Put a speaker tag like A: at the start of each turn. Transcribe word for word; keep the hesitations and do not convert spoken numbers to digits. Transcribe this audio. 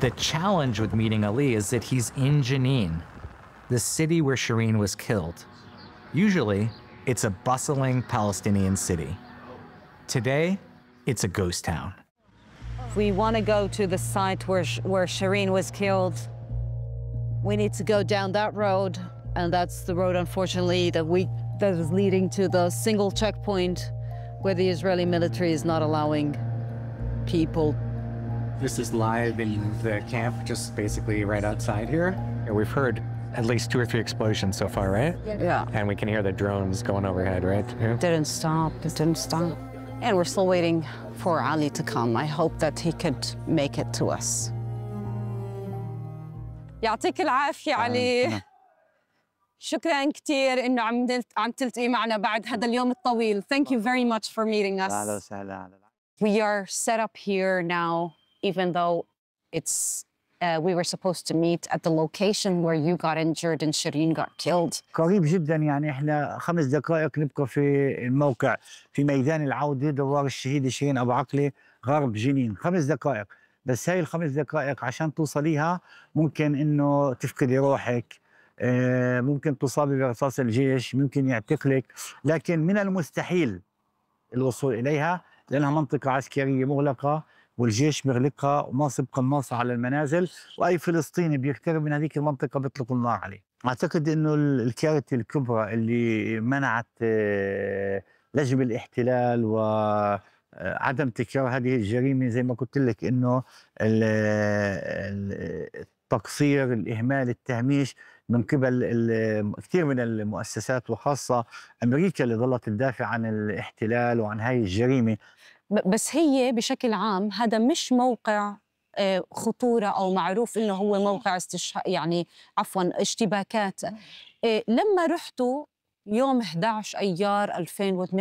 A: The challenge with meeting Ali is that he's in Jenin, the city where Shireen was killed. Usually, it's a bustling Palestinian city. Today, it's a ghost town.
B: We want to go to the site where, where Shireen was killed. We need to go down that road, and that's the road, unfortunately, that we that is leading to the single checkpoint where the Israeli military is not allowing people.
C: This is live in the camp, just basically right outside here.
A: Yeah, we've heard at least two or three explosions so far, right?
B: Yeah.
A: And we can hear the drones going overhead, right? Yeah.
B: Didn't stop, it didn't stop. And we're still waiting for Ali to come. I hope that he could make it to us.
D: يعطيك العافية علي. شكراً كتير إنه عم عم تلتقي معنا بعد هذا اليوم الطويل. Thank you very much for meeting us. We are set up here now, even though it's uh, we were supposed to meet at the location where you got injured and Shireen got killed.
E: قريب جدا، يعني احنا خمس دقائق نبقى في الموقع في ميدان العودة دوار الشهيدة شيرين أبو عقلة غرب جنين، خمس دقائق. بس هاي الخمس دقائق عشان توصليها ممكن إنه تفقدي روحك، ممكن تصابي برصاص الجيش، ممكن يعتقلك، لكن من المستحيل الوصول إليها لأنها منطقة عسكرية مغلقة والجيش مغلقها ومنصب قناصة على المنازل، وأي فلسطيني بيقترب من هذيك المنطقة بيطلقوا النار عليه. أعتقد إنه الكارثة الكبرى اللي منعت لجم الاحتلال وعدم تكرار هذه الجريمة زي ما قلت لك إنه التقصير، الإهمال، التهميش من قبل كثير من المؤسسات وخاصة أمريكا اللي ظلت تدافع عن الاحتلال وعن هاي الجريمة.
B: بس هي بشكل عام هذا مش موقع خطورة أو معروف إنه هو موقع استشهاد، يعني عفواً اشتباكات. لما رحتوا يوم إحدى عشر أيار ألفين وثمانية